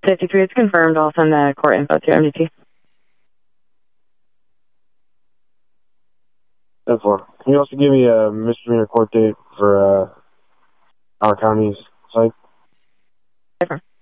53, it's confirmed. I'll send the court info to MDT. 10-4. Can you also give me a misdemeanor court date for our county's site? Confirmed.